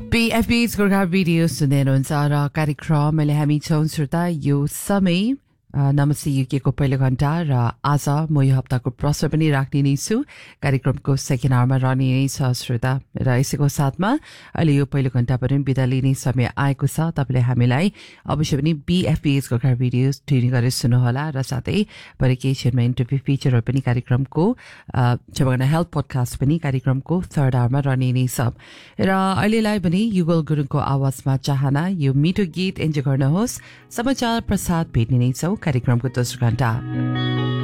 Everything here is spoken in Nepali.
BFB's गोर्खा भिडियो सुन्दै हुनुहुन्छ र कार्यक्रमले हामी छौँ श्रोता यो समय नमस्ते युकेको पहिलो घण्टा र आज म यो हप्ताको प्रश्न पनि राख्ने नै छु कार्यक्रमको सेकेन्ड आवरमा रहने नै छ श्रोता र यसैको साथमा अहिले यो पहिलो घण्टा पनि बिदा लिने समय आएको छ तपाईँले हामीलाई अवश्य पनि BFB's गोर्खा भिडियो ट्युन गरेर सुन्नुहोला र साथै भरे केही क्षणमा इन्टरभ्यू फिचरहरू पनि कार्यक्रमको जबगना हेल्थ पोडकास्ट पनि कार्यक्रमको थर्ड आवरमा रहने नै छ र अहिलेलाई पनि युगल गुरुङको आवाजमा चाहना यो मिठो गीत इन्जोय गर्नुहोस् समाचार प्रसाद भेट्ने नै छौँ कार्यक्रमको दोस्रो घण्टा